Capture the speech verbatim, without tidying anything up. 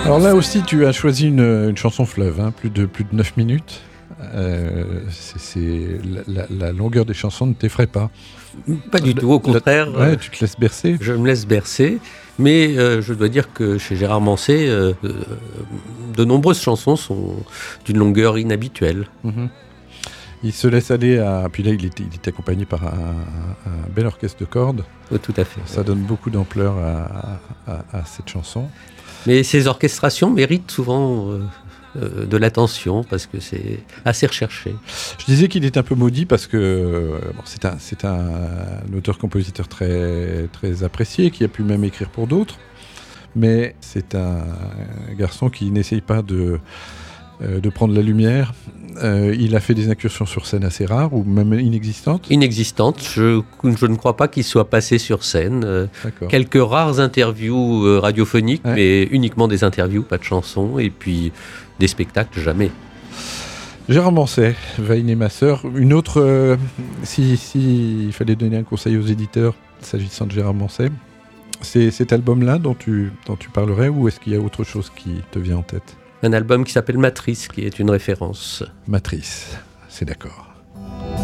Alors là aussi, tu as choisi une, une chanson fleuve, hein, plus de plus de neuf minutes. Euh, c'est, c'est la, la, la longueur des chansons ne t'effraie pas. Pas du tout, au contraire. La, ouais, tu te laisses bercer. Je me laisse bercer, mais euh, je dois dire que chez Gérard Manset, euh, euh, de nombreuses chansons sont d'une longueur inhabituelle. Mm-hmm. Il se laisse aller à... Puis là, il est, il est accompagné par un, un, un bel orchestre de cordes. Oui, tout à fait. Ça donne beaucoup d'ampleur à, à, à cette chanson. Mais ces orchestrations méritent souvent euh, euh, de l'attention parce que c'est assez recherché. Je disais qu'il est un peu maudit parce que euh, bon, c'est, un, c'est un, un auteur-compositeur très, très apprécié qui a pu même écrire pour d'autres. Mais c'est un, un garçon qui n'essaye pas de... de prendre la lumière. Euh, il a fait des incursions sur scène assez rares ou même inexistantes. Inexistantes. Je, je ne crois pas qu'il soit passé sur scène. Euh, quelques rares interviews euh, radiophoniques, ouais. Mais uniquement des interviews, pas de chansons. Et puis des spectacles, jamais. Gérard Manset, Vaïn et ma sœur. Une autre, euh, si, si il fallait donner un conseil aux éditeurs s'agissant de Gérard Manset, c'est cet album-là dont tu, dont tu parlerais ou est-ce qu'il y a autre chose qui te vient en tête ? Un album qui s'appelle Matrice, qui est une référence. Matrice, c'est d'accord.